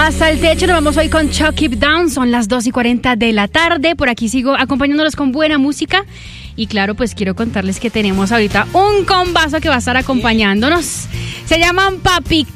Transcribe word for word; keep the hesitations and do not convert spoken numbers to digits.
Hasta el techo nos vamos hoy con Chuck It Down. Son las dos y cuarenta de la tarde. Por aquí sigo acompañándolos con buena música. Y claro, pues quiero contarles que tenemos ahorita un combazo que va a estar acompañándonos. Se llaman Papi